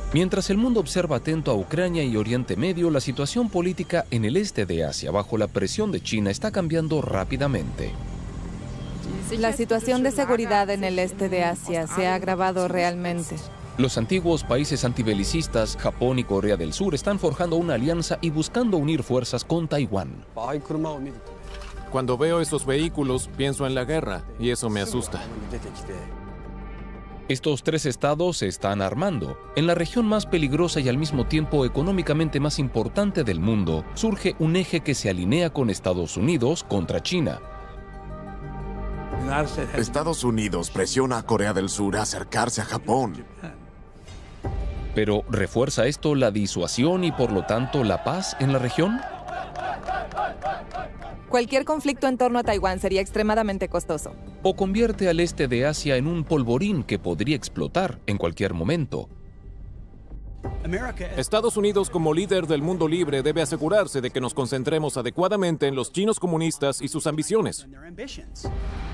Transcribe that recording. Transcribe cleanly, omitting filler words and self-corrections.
Mientras el mundo observa atento a Ucrania y Oriente Medio, la situación política en el este de Asia, bajo la presión de China, está cambiando rápidamente. La situación de seguridad en el este de Asia se ha agravado realmente. Los antiguos países antibelicistas, Japón y Corea del Sur, están forjando una alianza y buscando unir fuerzas con Taiwán. Cuando veo esos vehículos, pienso en la guerra, y eso me asusta. Estos tres estados se están armando. En la región más peligrosa y al mismo tiempo económicamente más importante del mundo, surge un eje que se alinea con Estados Unidos contra China. Estados Unidos presiona a Corea del Sur a acercarse a Japón. Pero ¿refuerza esto la disuasión y por lo tanto la paz en la región? Cualquier conflicto en torno a Taiwán sería extremadamente costoso. ¿O convierte al este de Asia en un polvorín que podría explotar en cualquier momento? Estados Unidos, como líder del mundo libre, debe asegurarse de que nos concentremos adecuadamente en los chinos comunistas y sus ambiciones.